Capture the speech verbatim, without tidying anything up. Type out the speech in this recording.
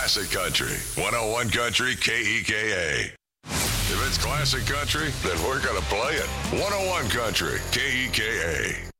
Classic Country. one oh one Country K E K A. If it's classic country, then we're going to play it. one oh one Country K E K A.